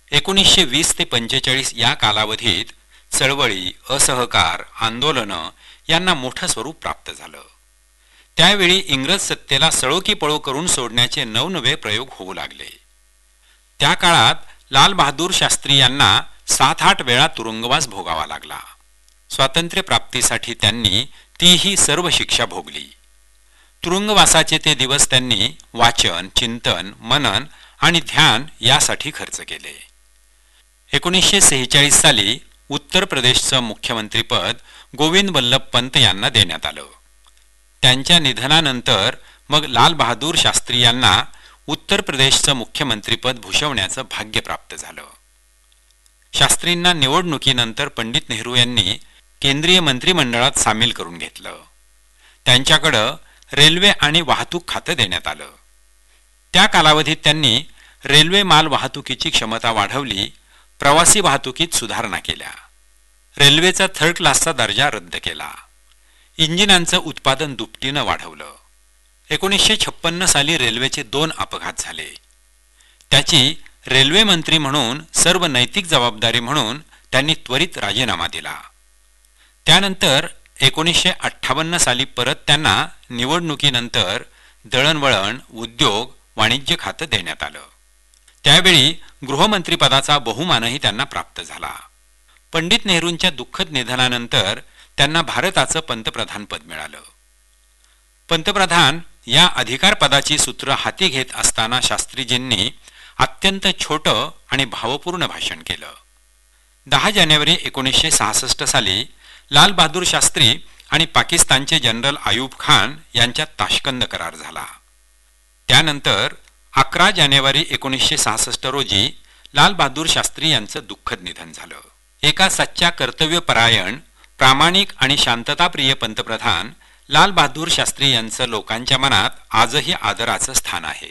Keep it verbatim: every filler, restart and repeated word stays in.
एकोणीसशे वीस ते पंचेचाळीस या कालावधीत चळवळी, असहकार, आंदोलनं यांना मोठं स्वरूप प्राप्त झालं. त्यावेळी इंग्रज सत्तेला सळो की पळो करून सोडण्याचे नवनवे प्रयोग होऊ लागले. त्या काळात लाल बहादूर शास्त्री यांना सात आठ वेळा तुरुंगवास भोगावा लागला. स्वातंत्र्य प्राप्तीसाठी त्यांनी तीही सर्व शिक्षा भोगली. तुरुंगवासाचे ते दिवस त्यांनी वाचन, चिंतन, मनन आणि ध्यान यासाठी खर्च केले. एकोणीसशे सेहेचाळीस साली उत्तर प्रदेशचं मुख्यमंत्रीपद गोविंद वल्लभ पंत यांना देण्यात आलं. त्यांच्या निधनानंतर मग लाल बहादूर शास्त्री यांना उत्तर प्रदेशचं मुख्यमंत्रीपद भूषवण्याचं भाग्य प्राप्त झालं. शास्त्रींना निवडणुकीनंतर पंडित नेहरू यांनी केंद्रीय मंत्रिमंडळात सामील करून घेतलं. त्यांच्याकडं रेल्वे आणि वाहतूक खातं देण्यात आलं. त्या कालावधीत त्यांनी रेल्वे माल वाहतुकीची क्षमता वाढवली, प्रवासी वाहतुकीत सुधारणा केल्या, रेल्वेचा थर्ड क्लासचा दर्जा रद्द केला, इंजिनांचं उत्पादन दुपटीनं वाढवलं. एकोणीसशे छप्पन्न साली रेल्वेचे दोन अपघात झाले. त्याची रेल्वे मंत्री म्हणून सर्व नैतिक जबाबदारी म्हणून त्यांनी त्वरित राजीनामा दिला. त्यानंतर एकोणीसशे अठ्ठावन्न साली परत त्यांना निवडणुकीनंतर दळणवळण, उद्योग, वाणिज्य खातं देण्यात आलं. त्यावेळी गृहमंत्रीपदाचा बहुमानही त्यांना प्राप्त झाला. पंडित नेहरूंच्या दुःखद निधनानंतर त्यांना भारताचं पंतप्रधानपद मिळालं. पंतप्रधान या अधिकारपदाची सूत्र हाती घेत असताना शास्त्रीजींनी अत्यंत छोटं आणि भावपूर्ण भाषण केलं. दहा जानेवारी एकोणीसशे सहासष्ट साली लाल बहादूर शास्त्री आणि पाकिस्तानचे जनरल आयूब खान यांच्यात ताशकंद करार झाला. त्यानंतर अकरा जानेवारी एकोणीसशे सहासष्ट रोजी लाल बहादूर शास्त्री यांचं दुःखद निधन झालं. एका सच्चा कर्तव्यपरायण, प्रामाणिक आणि शांतताप्रिय पंतप्रधान लाल बहादूर शास्त्री यांचं लोकांच्या मनात आजही आदराचं स्थान आहे.